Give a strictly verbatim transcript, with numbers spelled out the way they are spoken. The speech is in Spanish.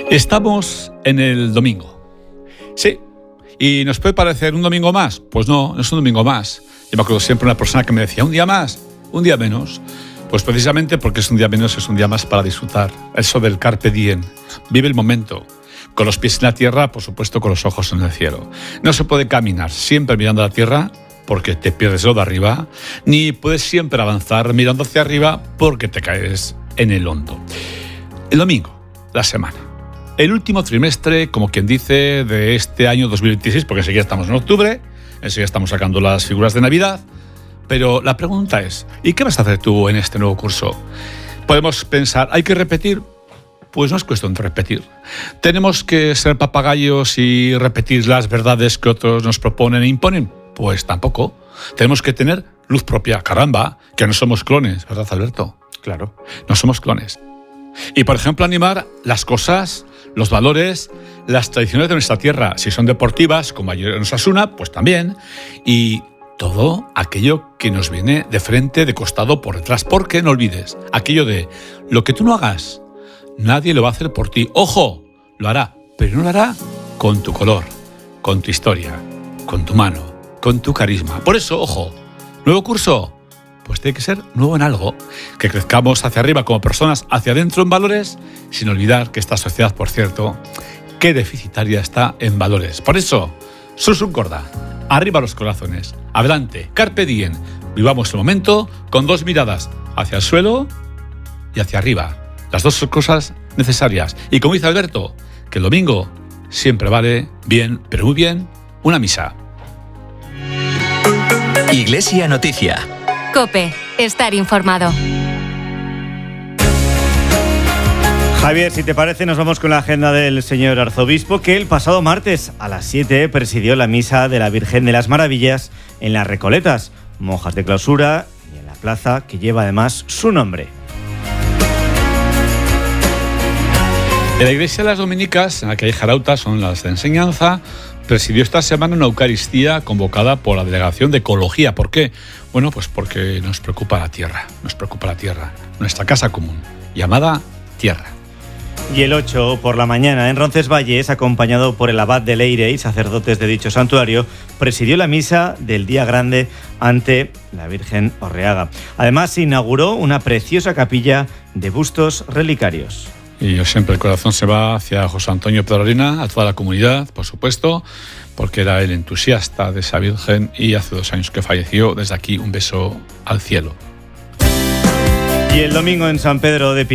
Estamos en el domingo. Sí. ¿Y nos puede parecer un domingo más? Pues no, no es un domingo más. Yo me acuerdo siempre de una persona que me decía, ¿un día más? ¿Un día menos? Pues precisamente porque es un día menos, es un día más para disfrutar. Eso del carpe diem. Vive el momento. Con los pies en la tierra, por supuesto, con los ojos en el cielo. No se puede caminar siempre mirando a la tierra porque te pierdes lo de arriba, ni puedes siempre avanzar mirando hacia arriba porque te caes en el hondo. El domingo, la semana. El último trimestre, como quien dice, de este año dos mil veintiséis, porque enseguida estamos en octubre, enseguida estamos sacando las figuras de Navidad, pero la pregunta es, ¿y qué vas a hacer tú en este nuevo curso? Podemos pensar, ¿hay que repetir? Pues no es cuestión de repetir. ¿Tenemos que ser papagayos y repetir las verdades que otros nos proponen e imponen? Pues tampoco. Tenemos que tener luz propia. Caramba, que no somos clones, ¿verdad, Alberto? Claro. No somos clones. Y, por ejemplo, animar las cosas, los valores, las tradiciones de nuestra tierra. Si son deportivas, como ayer en Osasuna, pues también. Y todo aquello que nos viene de frente, de costado, por detrás. Porque no olvides aquello de lo que tú no hagas, nadie lo va a hacer por ti. ¡Ojo! Lo hará, pero no lo hará con tu color, con tu historia, con tu mano, con tu carisma. Por eso, ojo, nuevo curso, pues tiene que ser nuevo en algo. Que crezcamos hacia arriba como personas, hacia adentro en valores, sin olvidar que esta sociedad, por cierto, qué deficitaria está en valores. Por eso, Susun Corda, arriba los corazones, adelante, carpe diem, vivamos el momento con dos miradas, hacia el suelo y hacia arriba. Las dos son cosas necesarias. Y como dice Alberto, que el domingo siempre vale bien, pero muy bien, una misa. Iglesia Noticia. COPE. Estar informado. Javier, si te parece, nos vamos con la agenda del señor arzobispo, que el pasado martes a las siete presidió la misa de la Virgen de las Maravillas en las Recoletas, monjas de clausura, y en la plaza que lleva además su nombre. En la iglesia de las Dominicas, en la calle Jarauta, son las de enseñanza, presidió esta semana una Eucaristía convocada por la Delegación de Ecología. ¿Por qué? Bueno, pues porque nos preocupa la tierra, nos preocupa la tierra, nuestra casa común, llamada tierra. Y el ocho por la mañana en Roncesvalles, acompañado por el abad de Leire y sacerdotes de dicho santuario, presidió la misa del Día Grande ante la Virgen Orreaga. Además, se inauguró una preciosa capilla de bustos relicarios. Y yo siempre el corazón se va hacia José Antonio Pedrolina, a toda la comunidad, por supuesto, porque era el entusiasta de esa Virgen y hace dos años que falleció. Desde aquí, un beso al cielo. Y el domingo en San Pedro de